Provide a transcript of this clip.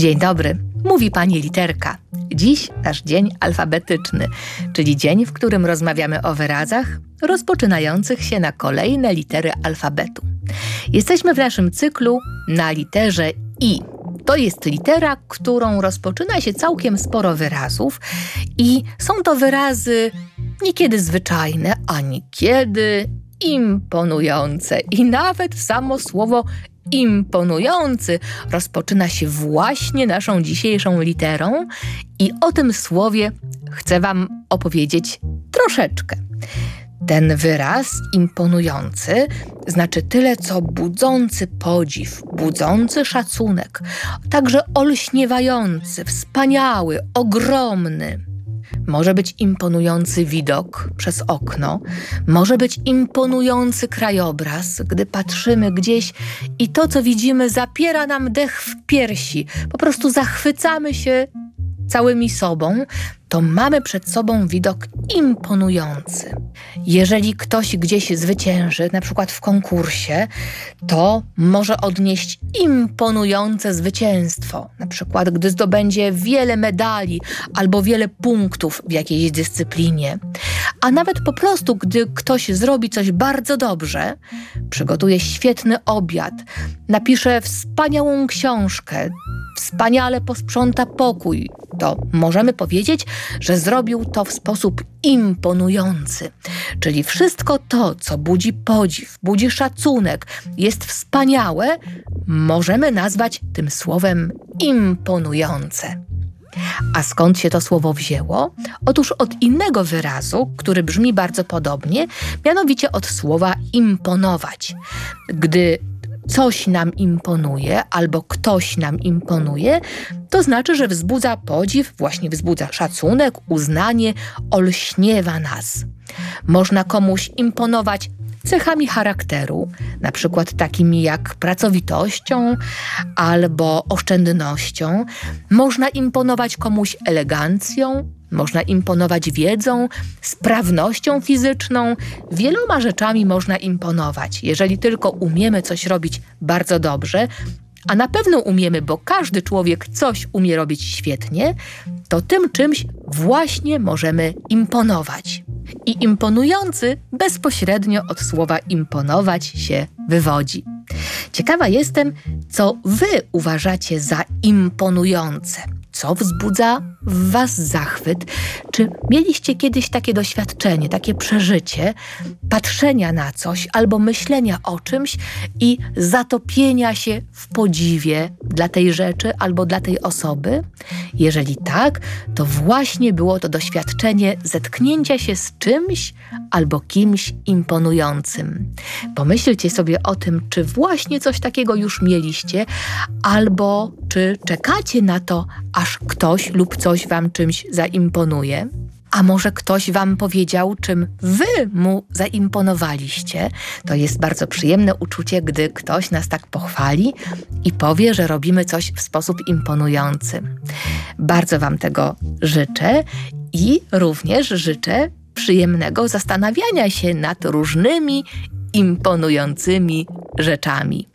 Dzień dobry, mówi pani literka. Dziś nasz dzień alfabetyczny, czyli dzień, w którym rozmawiamy o wyrazach rozpoczynających się na kolejne litery alfabetu. Jesteśmy w naszym cyklu na literze I. To jest litera, którą rozpoczyna się całkiem sporo wyrazów i są to wyrazy niekiedy zwyczajne, a niekiedy imponujące. I nawet samo słowo imponujący rozpoczyna się właśnie naszą dzisiejszą literą i o tym słowie chcę wam opowiedzieć troszeczkę. Ten wyraz imponujący znaczy tyle, co budzący podziw, budzący szacunek, także olśniewający, wspaniały, ogromny. Może być imponujący widok przez okno, może być imponujący krajobraz, gdy patrzymy gdzieś i to, co widzimy, zapiera nam dech w piersi. Po prostu zachwycamy się całymi sobą, to mamy przed sobą widok imponujący. Jeżeli ktoś gdzieś zwycięży, na przykład w konkursie, to może odnieść imponujące zwycięstwo. Na przykład gdy zdobędzie wiele medali albo wiele punktów w jakiejś dyscyplinie. A nawet po prostu, gdy ktoś zrobi coś bardzo dobrze, przygotuje świetny obiad, napisze wspaniałą książkę, wspaniale posprząta pokój, to możemy powiedzieć, że zrobił to w sposób imponujący. Czyli wszystko to, co budzi podziw, budzi szacunek, jest wspaniałe, możemy nazwać tym słowem imponujące. A skąd się to słowo wzięło? Otóż od innego wyrazu, który brzmi bardzo podobnie, mianowicie od słowa imponować. Gdy coś nam imponuje albo ktoś nam imponuje, to znaczy, że wzbudza podziw, właśnie wzbudza szacunek, uznanie, olśniewa nas. Można komuś imponować cechami charakteru, na przykład takimi jak pracowitością albo oszczędnością. Można imponować komuś elegancją, można imponować wiedzą, sprawnością fizyczną. Wieloma rzeczami można imponować. Jeżeli tylko umiemy coś robić bardzo dobrze, a na pewno umiemy, bo każdy człowiek coś umie robić świetnie, to tym czymś właśnie możemy imponować. I imponujący bezpośrednio od słowa imponować się wywodzi. Ciekawa jestem, co wy uważacie za imponujące. Co wzbudza w was zachwyt? Czy mieliście kiedyś takie doświadczenie, takie przeżycie patrzenia na coś albo myślenia o czymś i zatopienia się w podziwie dla tej rzeczy albo dla tej osoby? Jeżeli tak, to właśnie było to doświadczenie zetknięcia się z czymś albo kimś imponującym. Pomyślcie sobie o tym, czy właśnie coś takiego już mieliście, albo czy czekacie na to, aż ktoś lub coś wam czymś zaimponuje? A może ktoś wam powiedział, czym wy mu zaimponowaliście? To jest bardzo przyjemne uczucie, gdy ktoś nas tak pochwali i powie, że robimy coś w sposób imponujący. Bardzo wam tego życzę i również życzę przyjemnego zastanawiania się nad różnymi imponującymi rzeczami.